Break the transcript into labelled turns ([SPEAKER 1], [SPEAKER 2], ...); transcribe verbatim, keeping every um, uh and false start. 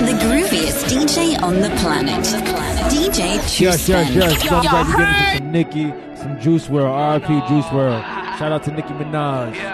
[SPEAKER 1] The grooviest D J on the planet. D J True
[SPEAKER 2] Yes, yes, yes. So I'm glad you're getting some Nicki, some Juice world, R I P Juice world. Shout out to Nicki Minaj.